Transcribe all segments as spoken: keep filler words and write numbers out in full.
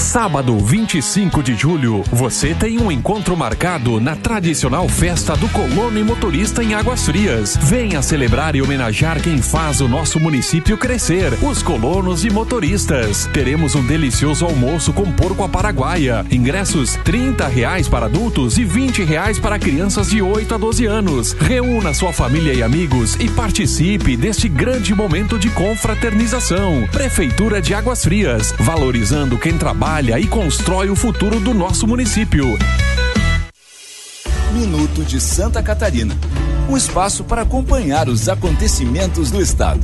Sábado, vinte e cinco de julho, você tem um encontro marcado na tradicional festa do colono e motorista em Águas Frias. Venha celebrar e homenagear quem faz o nosso município crescer, os colonos e motoristas. Teremos um delicioso almoço com porco à paraguaia. Ingressos trinta reais para adultos e vinte reais para crianças de oito a doze anos. Reúna sua família e amigos e participe deste grande momento de confraternização. Prefeitura de Águas Frias, valorizando quem trabalha e constrói o futuro do nosso município. Minuto de Santa Catarina, um espaço para acompanhar os acontecimentos do estado.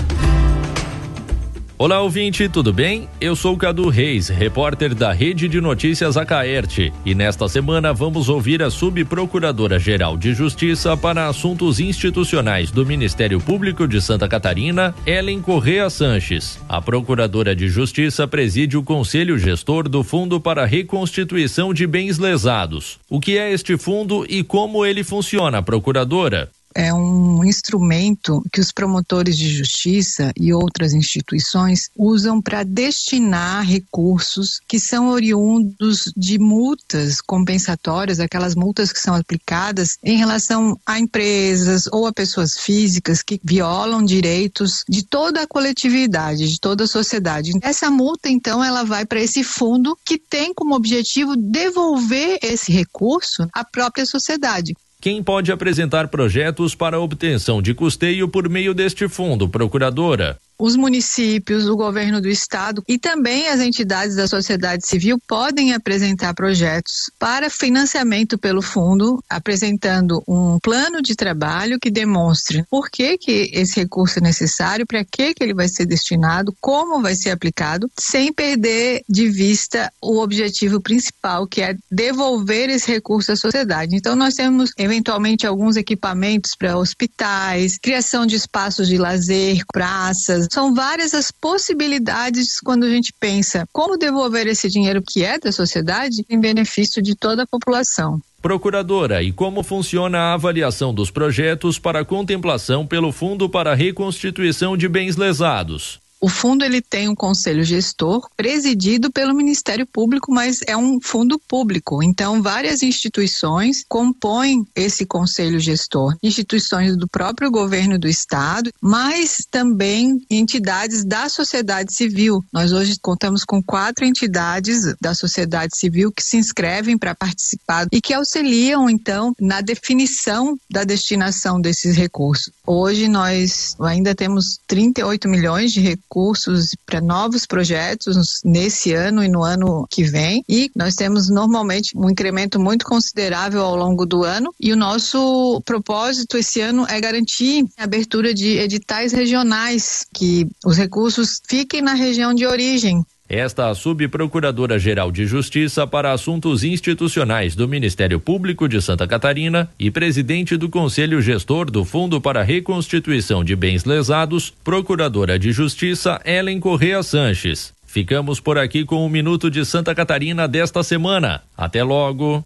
Olá, ouvinte, tudo bem? Eu sou Cadu Reis, repórter da Rede de Notícias Acaerte, e nesta semana vamos ouvir a subprocuradora-geral de Justiça para Assuntos Institucionais do Ministério Público de Santa Catarina, Ellen Correa Sanches. A procuradora de Justiça preside o Conselho Gestor do Fundo para Reconstituição de Bens Lesados. O que é este fundo e como ele funciona, procuradora? É um instrumento que os promotores de justiça e outras instituições usam para destinar recursos que são oriundos de multas compensatórias, aquelas multas que são aplicadas em relação a empresas ou a pessoas físicas que violam direitos de toda a coletividade, de toda a sociedade. Essa multa, então, ela vai para esse fundo que tem como objetivo devolver esse recurso à própria sociedade. Quem pode apresentar projetos para a obtenção de custeio por meio deste fundo, procuradora? Os municípios, o governo do estado e também as entidades da sociedade civil podem apresentar projetos para financiamento pelo fundo, apresentando um plano de trabalho que demonstre por que que esse recurso é necessário, para que que ele vai ser destinado, como vai ser aplicado, sem perder de vista o objetivo principal, que é devolver esse recurso à sociedade. Então, nós temos, eventualmente, alguns equipamentos para hospitais, criação de espaços de lazer, praças. São várias as possibilidades quando a gente pensa como devolver esse dinheiro que é da sociedade em benefício de toda a população. Procuradora, e como funciona a avaliação dos projetos para contemplação pelo Fundo para Reconstituição de Bens Lesados? O fundo ele tem um conselho gestor presidido pelo Ministério Público, mas é um fundo público. Então, várias instituições compõem esse conselho gestor. Instituições do próprio governo do estado, mas também entidades da sociedade civil. Nós hoje contamos com quatro entidades da sociedade civil que se inscrevem para participar e que auxiliam, então, na definição da destinação desses recursos. Hoje nós ainda temos trinta e oito milhões de recursos recursos para novos projetos nesse ano e no ano que vem, e nós temos normalmente um incremento muito considerável ao longo do ano, e o nosso propósito esse ano é garantir a abertura de editais regionais, que os recursos fiquem na região de origem. Esta a subprocuradora-geral de Justiça para Assuntos Institucionais do Ministério Público de Santa Catarina e presidente do Conselho Gestor do Fundo para Reconstituição de Bens Lesados, procuradora de Justiça Ellen Correa Sanches. Ficamos por aqui com o Minuto de Santa Catarina desta semana. Até logo!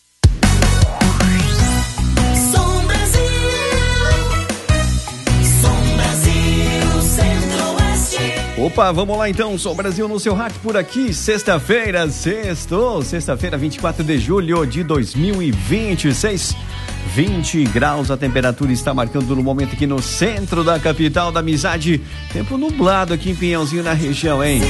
Opa, vamos lá então, Som Brasil no seu rádio por aqui, sexta-feira, sextou, sexta-feira, vinte e quatro de julho de dois mil e vinte e seis, vinte graus, a temperatura está marcando no momento aqui no centro da capital da amizade, tempo nublado aqui em Pinhãozinho na região, hein?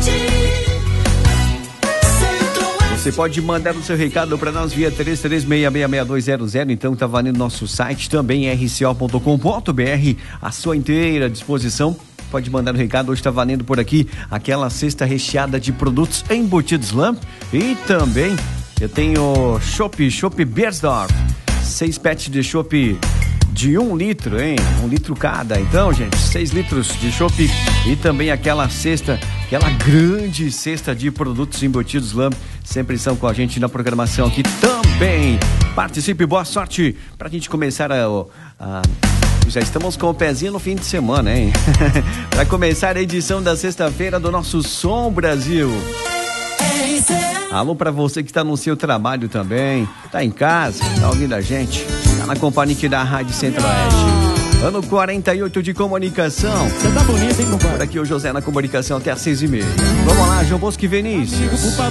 Você pode mandar o seu recado para nós via três três seis, seis seis dois zero zero, então tá valendo nosso site também, r c o ponto com ponto b r, à sua inteira disposição. Pode mandar um recado, hoje está valendo por aqui aquela cesta recheada de produtos embutidos Lam. E também eu tenho chopp, chopp Beersdorf, seis pets de chopp de um litro, hein? Um litro cada. Então, gente, seis litros de chopp e também aquela cesta, aquela grande cesta de produtos embutidos Lam. Sempre estão com a gente na programação aqui também. Participe, boa sorte pra gente começar a... a já estamos com o pezinho no fim de semana, hein? Para começar a edição da sexta-feira do nosso Som Brasil. Alô para você que está no seu trabalho também, tá em casa, tá ouvindo a gente, tá na companhia aqui da Rádio Centro-Oeste. Ano quarenta e oito de comunicação. Você tá bonito, hein, compadre? Por aqui o José na comunicação até às seis e meia. Vamos lá, João Bosco e Vinícius.